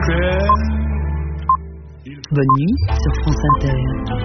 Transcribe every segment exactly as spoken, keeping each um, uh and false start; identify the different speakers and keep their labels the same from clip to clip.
Speaker 1: Bonne nuit sur France Inter.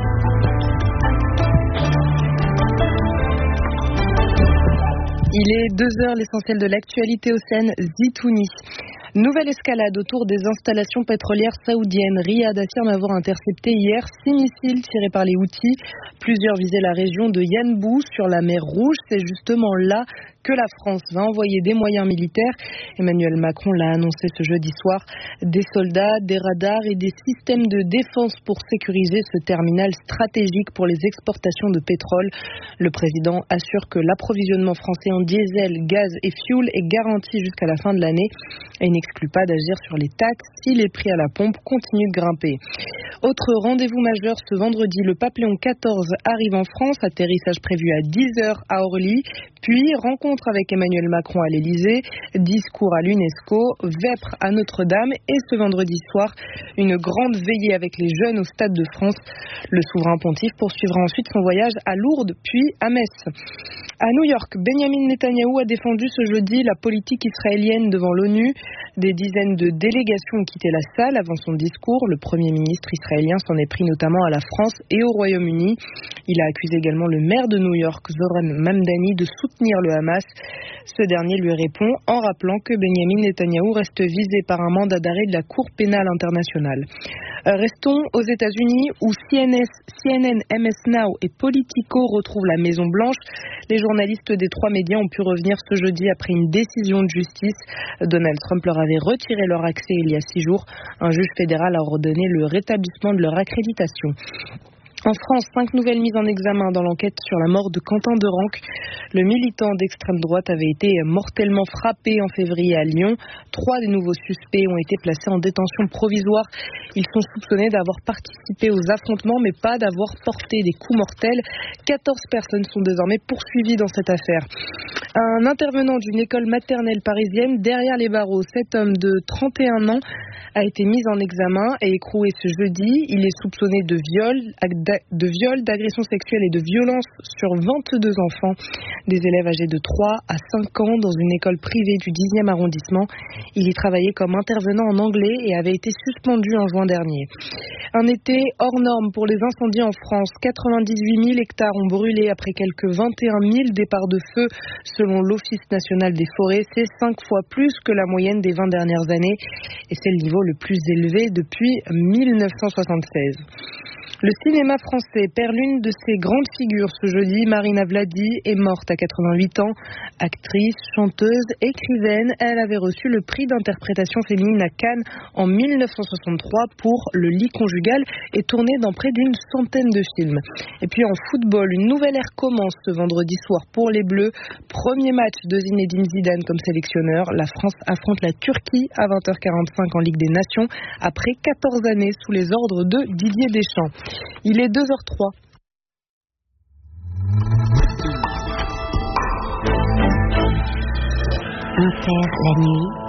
Speaker 2: Il est deux heures, l'essentiel de l'actualité au Seine, Zitouni. Nouvelle escalade autour des installations pétrolières saoudiennes. Riyad affirme avoir intercepté hier six missiles tirés par les Houthis. Plusieurs visaient la région de Yanbu sur la mer Rouge. C'est justement là que la France va envoyer des moyens militaires. Emmanuel Macron l'a annoncé ce jeudi soir. Des soldats, des radars et des systèmes de défense pour sécuriser ce terminal stratégique pour les exportations de pétrole. Le président assure que l'approvisionnement français en diesel, gaz et fioul est garanti jusqu'à la fin de l'année et n'exclut pas d'agir sur les taxes si les prix à la pompe continuent de grimper. Autre rendez-vous majeur ce vendredi, le pape Léon quatorze arrive en France, atterrissage prévu à dix heures à Orly, puis rencontre avec Emmanuel Macron à l'Elysée, discours à l'UNESCO, vêpres à Notre-Dame et ce vendredi soir, une grande veillée avec les jeunes au Stade de France. Le souverain pontife poursuivra ensuite son voyage à Lourdes puis à Metz. À New York, Benjamin Netanyahou a défendu ce jeudi la politique israélienne devant l'ONU. Des dizaines de délégations ont quitté la salle avant son discours. Le Premier ministre israélien s'en est pris notamment à la France et au Royaume-Uni. Il a accusé également le maire de New York, Zoran Mamdani, de soutenir le Hamas. Ce dernier lui répond en rappelant que Benjamin Netanyahou reste visé par un mandat d'arrêt de la Cour pénale internationale. Restons aux États-Unis où C N N, M S Now et Politico retrouvent la Maison Blanche. Les journalistes des trois médias ont pu revenir ce jeudi après une décision de justice. Donald Trump leur avait retiré leur accès il y a six jours. Un juge fédéral a ordonné le rétablissement de leur accréditation. En France, cinq nouvelles mises en examen dans l'enquête sur la mort de Quentin Derenque. Le militant d'extrême droite avait été mortellement frappé en février à Lyon. Trois des nouveaux suspects ont été placés en détention provisoire. Ils sont soupçonnés d'avoir participé aux affrontements, mais pas d'avoir porté des coups mortels. quatorze personnes sont désormais poursuivies dans cette affaire. Un intervenant d'une école maternelle parisienne derrière les barreaux, cet homme de trente et un ans, a été mis en examen et écroué ce jeudi. Il est soupçonné de viol, de viol, d'agression sexuelle et de violence sur vingt-deux enfants. Des élèves âgés de trois à cinq ans dans une école privée du dixième arrondissement. Il y travaillait comme intervenant en anglais et avait été suspendu en juin dernier. Un été hors norme pour les incendies en France. quatre-vingt-dix-huit mille hectares ont brûlé après quelques vingt et un mille départs de feu selon l'Office national des forêts. C'est cinq fois plus que la moyenne des vingt dernières années et c'est le niveau le plus élevé depuis mille neuf cent soixante-seize. Le cinéma français perd l'une de ses grandes figures ce jeudi. Marina Vladi est morte à quatre-vingt-huit ans. Actrice, chanteuse, écrivaine, elle avait reçu le prix d'interprétation féminine à Cannes en mille neuf cent soixante-trois pour Le lit conjugal et tourné dans près d'une centaine de films. Et puis en football, une nouvelle ère commence ce vendredi soir pour les Bleus. Premier match de Zinedine Zidane comme sélectionneur. La France affronte la Turquie à vingt heures quarante-cinq en Ligue des Nations après quatorze années sous les ordres de Didier Deschamps. Il est deux heures trois.
Speaker 1: Inter la nuit.